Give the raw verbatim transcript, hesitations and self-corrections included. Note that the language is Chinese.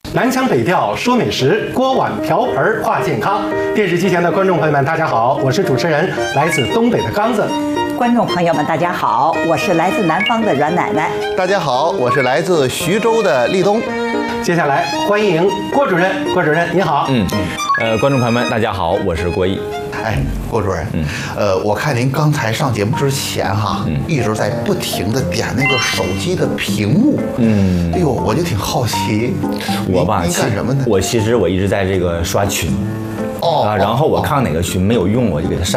南腔北调说美食，锅碗瓢盆话健康。电视机前的观众朋友们，大家好，我是主持人，来自东北的刚子。 观众朋友们，大家好，我是来自南方的阮奶奶。 大家好，我是来自徐州的立冬。 接下来欢迎郭主任，郭主任您好。 嗯，呃，观众朋友们，大家好，我是郭毅。 哎，郭主任，嗯，呃，我看您刚才上节目之前哈，嗯、一直在不停的点那个手机的屏幕，嗯，哎呦，我就挺好奇， 我吧， 您干什么呢？ 我其实我一直在这个刷群，哦，啊，然后我看哪个群没有用，我就给它删。